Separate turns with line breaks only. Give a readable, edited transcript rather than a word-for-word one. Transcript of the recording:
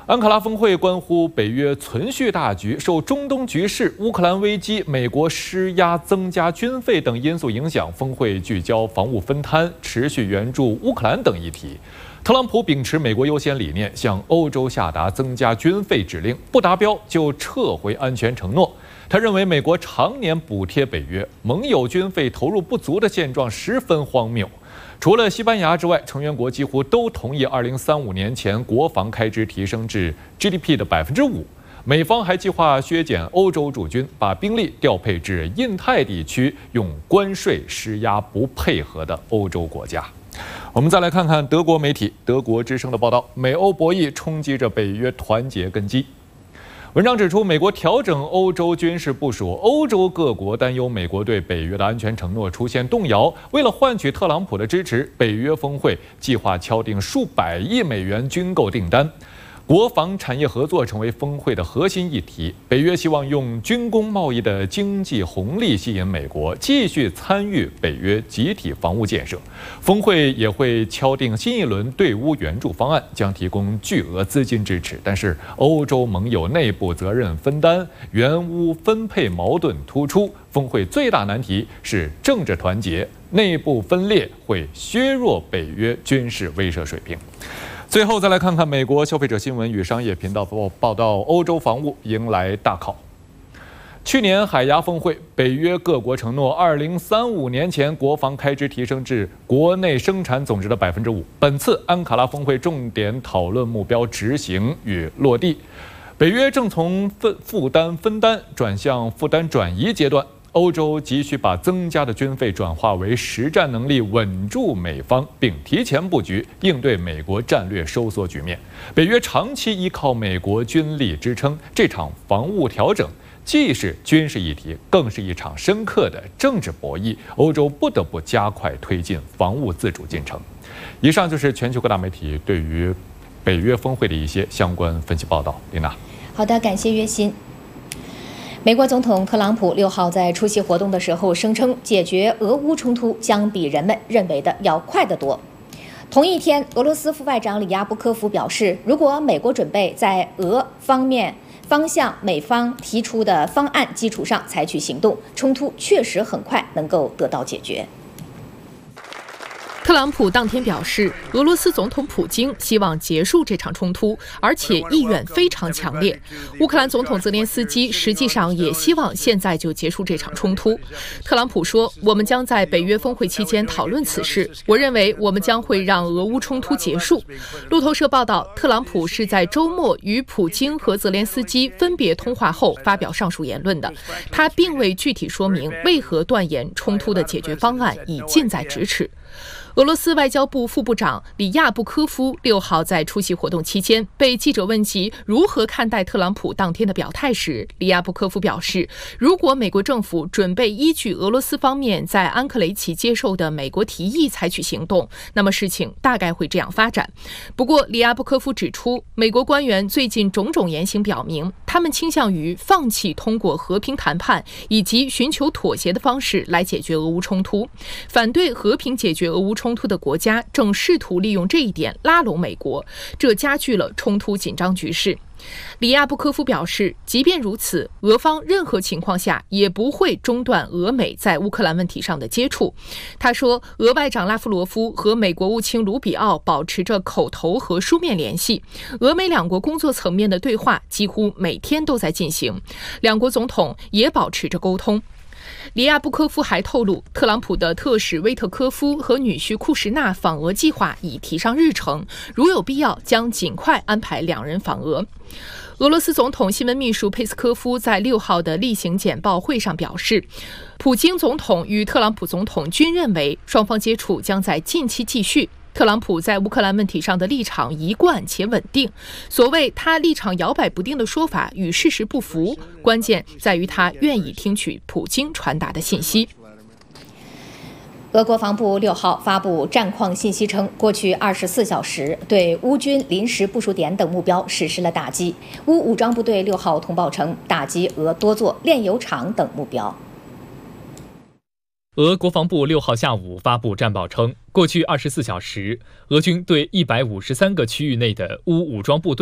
安卡拉峰会关乎北约存续大局，受中东局势、乌克兰危机、美国施压增加军费等因素影响，峰会聚焦防务分摊、持续援助乌克兰等议题。特朗普秉持美国优先理念，向欧洲下达增加军费指令，不达标就撤回安全承诺。他认为美国常年补贴北约，盟友军费投入不足的现状十分荒谬。除了西班牙之外，成员国几乎都同意2035年前国防开支提升至 GDP 的5%。美方还计划削减欧洲驻军，把兵力调配至印太地区，用关税施压不配合的欧洲国家。我们再来看看德国媒体德国之声的报道：美欧博弈冲击着北约团结根基。文章指出，美国调整欧洲军事部署，欧洲各国担忧美国对北约的安全承诺出现动摇。为了换取特朗普的支持，北约峰会计划敲定数百亿美元军购订单。国防产业合作成为峰会的核心议题。北约希望用军工贸易的经济红利吸引美国继续参与北约集体防务建设。峰会也会敲定新一轮对乌援助方案，将提供巨额资金支持。但是欧洲盟友内部责任分担、援乌分配矛盾突出。峰会最大难题是政治团结，内部分裂会削弱北约军事威慑水平。最后再来看看美国消费者新闻与商业频道报道，欧洲防务迎来大考。去年海牙峰会，北约各国承诺2035年前国防开支提升至国内生产总值的5%。本次安卡拉峰会重点讨论目标执行与落地。北约正从负担分担转向负担转移阶段。欧洲急需把增加的军费转化为实战能力，稳住美方，并提前布局应对美国战略收缩局面。北约长期依靠美国军力支撑，这场防务调整既是军事议题，更是一场深刻的政治博弈。欧洲不得不加快推进防务自主进程。以上就是全球各大媒体对于北约峰会的一些相关分析报道。琳娜，
好的，感谢约欣。美国总统特朗普6号在出席活动的时候声称，解决俄乌冲突将比人们认为的要快得多。同一天，俄罗斯副外长里亚布科夫表示，如果美国准备在俄方向美方提出的方案基础上采取行动，冲突确实很快能够得到解决。
特朗普当天表示，俄罗斯总统普京希望结束这场冲突，而且意愿非常强烈。乌克兰总统泽连斯基实际上也希望现在就结束这场冲突。特朗普说，我们将在北约峰会期间讨论此事，我认为我们将会让俄乌冲突结束。路透社报道，特朗普是在周末与普京和泽连斯基分别通话后发表上述言论的。他并未具体说明为何断言冲突的解决方案已近在咫尺。俄罗斯外交部副部长里亚布科夫6号在出席活动期间被记者问及如何看待特朗普当天的表态时，里亚布科夫表示，如果美国政府准备依据俄罗斯方面在安克雷奇接受的美国提议采取行动，那么事情大概会这样发展。不过，里亚布科夫指出，美国官员最近种种言行表明，他们倾向于放弃通过和平谈判以及寻求妥协的方式来解决俄乌冲突，反对和平解决俄乌冲突的国家正试图利用这一点拉拢美国，这加剧了冲突紧张局势。里亚布科夫表示，即便如此，俄方任何情况下也不会中断俄美在乌克兰问题上的接触。他说，俄外长拉夫罗夫和美国务卿卢比奥保持着口头和书面联系，俄美两国工作层面的对话几乎每天都在进行，两国总统也保持着沟通。里亚布科夫还透露，特朗普的特使威特科夫和女婿库什纳访俄计划已提上日程，如有必要将尽快安排两人访俄。俄罗斯总统新闻秘书佩斯科夫在6号的例行简报会上表示，普京总统与特朗普总统均认为双方接触将在近期继续。特朗普在乌克兰问题上的立场一贯且稳定，所谓他立场摇摆不定的说法与事实不符，关键在于他愿意听取普京传达的信息。
俄国防部6号发布战况信息称，过去24小时对乌军临时部署点等目标实施了打击。乌武装部队6号通报称，打击俄多座炼油厂等目标。
俄国防部6号下午发布战报称，过去24小时，俄军对153个区域内的乌武装部队